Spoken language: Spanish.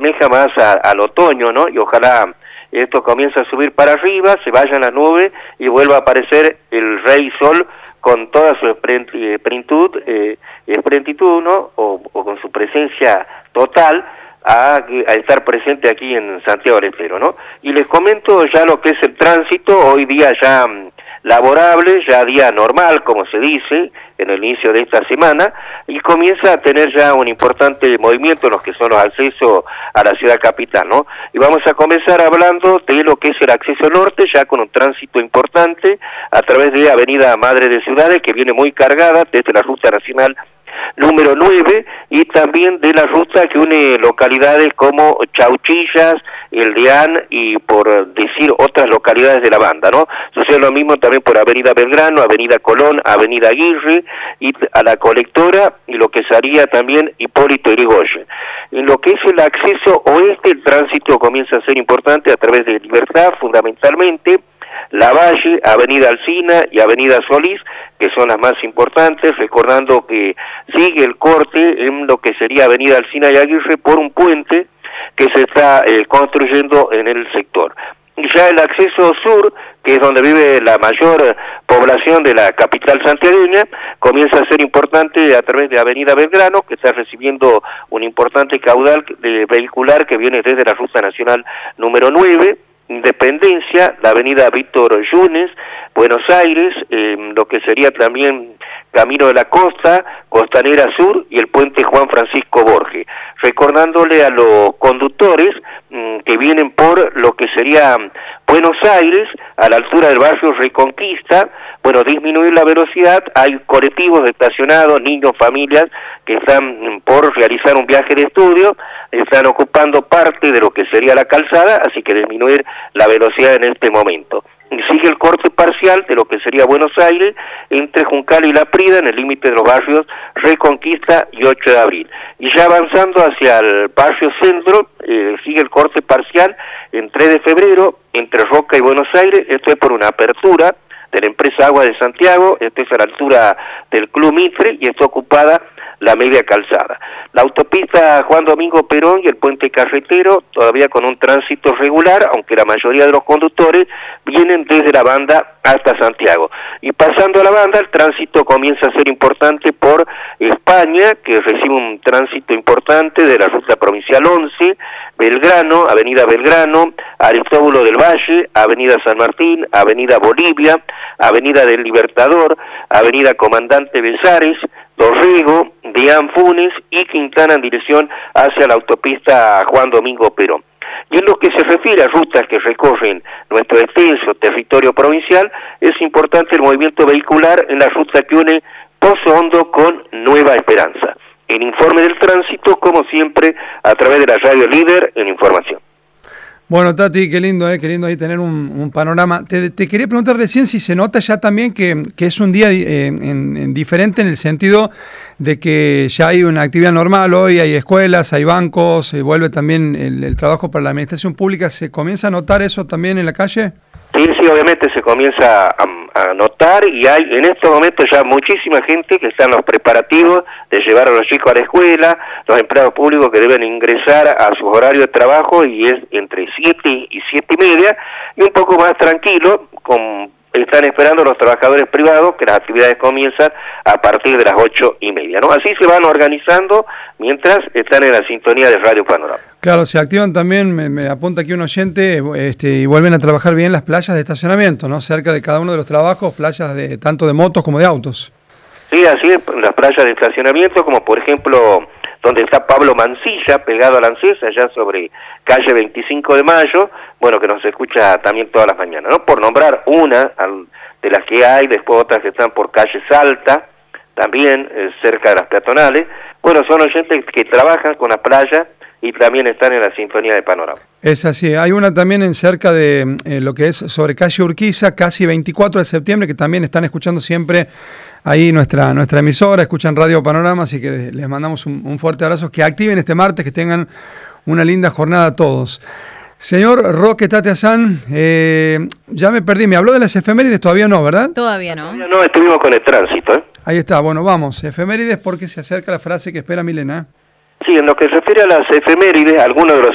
asemeja más al otoño, ¿no? Y ojalá esto comience a subir para arriba, se vayan las nubes y vuelva a aparecer el Rey Sol con toda su esplentitud, ¿no? O con su presencia total, a estar presente aquí en Santiago del Estero, ¿no? Y les comento ya lo que es el tránsito, hoy día ya laborable, ya día normal, como se dice, en el inicio de esta semana, y comienza a tener ya un importante movimiento en los que son los accesos a la ciudad capital, ¿no? Y vamos a comenzar hablando de lo que es el acceso norte, ya con un tránsito importante a través de Avenida Madre de Ciudades, que viene muy cargada desde la Ruta Nacional número 9, y también de la ruta que une localidades como Chauchillas, El Deán y por decir otras localidades de la banda, ¿no? Sucede lo mismo también por Avenida Belgrano, Avenida Colón, Avenida Aguirre y a la Colectora y lo que sería también Hipólito Yrigoyen. En lo que es el acceso oeste, el tránsito comienza a ser importante a través de Libertad, fundamentalmente, Lavalle, Avenida Alsina y Avenida Solís, que son las más importantes, recordando que sigue el corte en lo que sería Avenida Alsina y Aguirre por un puente que se está construyendo en el sector. Y ya el acceso sur, que es donde vive la mayor población de la capital santiagueña, comienza a ser importante a través de Avenida Belgrano, que está recibiendo un importante caudal de vehicular que viene desde la Ruta Nacional número 9, Independencia, la Avenida Víctor Yunes, Buenos Aires, lo que sería también Camino de la Costa, Costanera Sur y el puente Juan Francisco Borges. Recordándole a los conductores que vienen por lo que sería Buenos Aires, a la altura del barrio Reconquista, bueno, disminuir la velocidad, hay colectivos estacionados, niños, familias, que están por realizar un viaje de estudio, están ocupando parte de lo que sería la calzada, así que disminuir la velocidad en este momento. Sigue el corte parcial de lo que sería Buenos Aires, entre Juncal y La Prida, en el límite de los barrios Reconquista y 8 de abril. Y ya avanzando hacia el barrio centro, sigue el corte parcial en 3 de febrero, entre Roca y Buenos Aires, esto es por una apertura de la empresa Agua de Santiago, esto es a la altura del Club Mitre y está ocupada la media calzada. La autopista Juan Domingo Perón y el puente carretero todavía con un tránsito regular, aunque la mayoría de los conductores vienen desde la banda hasta Santiago. Y pasando a la banda, el tránsito comienza a ser importante por España, que recibe un tránsito importante de la ruta provincial 11, Belgrano, Avenida Belgrano, Aristóbulo del Valle, Avenida San Martín, Avenida Bolivia, Avenida del Libertador, Avenida Comandante Besares, Dorrego, Deán Funes y Quintana en dirección hacia la autopista Juan Domingo Perón. Y en lo que se refiere a rutas que recorren nuestro extenso territorio provincial, es importante el movimiento vehicular en la ruta que une Pozo Hondo con Nueva Esperanza. El informe del tránsito, como siempre, a través de la radio líder en información. Bueno, Tati, qué lindo ahí tener un panorama. Te quería preguntar recién si se nota ya también que es un día diferente en el sentido de que ya hay una actividad normal hoy, hay escuelas, hay bancos, vuelve también el trabajo para la administración pública. ¿Se comienza a notar eso también en la calle? Sí, obviamente se comienza a notar y hay en estos momentos ya muchísima gente que está en los preparativos de llevar a los chicos a la escuela, los empleados públicos que deben ingresar a sus horarios de trabajo y es entre 7 y 7:30 y un poco más tranquilo, están esperando los trabajadores privados que las actividades comienzan a partir de las 8:30, ¿no? Así se van organizando mientras están en la sintonía de Radio Panorama. Claro, se activan también, me apunta aquí un oyente, y vuelven a trabajar bien las playas de estacionamiento, ¿no? Cerca de cada uno de los trabajos, playas tanto de motos como de autos. Sí, así es, las playas de estacionamiento, como por ejemplo donde está Pablo Mancilla, pegado a la ANSES, allá sobre calle 25 de Mayo, bueno, que nos escucha también todas las mañanas, ¿no? Por nombrar una de las que hay, después otras que están por calle Salta, también cerca de las peatonales. Bueno, son oyentes que trabajan con la playa y también están en la sintonía de Panorama. Es así, hay una también en cerca de lo que es sobre calle Urquiza, casi 24 de septiembre, que también están escuchando siempre ahí nuestra emisora, escuchan Radio Panorama, así que les mandamos un fuerte abrazo, que activen este martes, que tengan una linda jornada a todos. Señor Roque Tateazán, ya me perdí, me habló de las efemérides, todavía no, ¿verdad? Todavía no. Todavía no, estuvimos con el tránsito, Ahí está, bueno, vamos, efemérides porque se acerca la frase que espera Milena. Sí, en lo que se refiere a las efemérides, algunos de los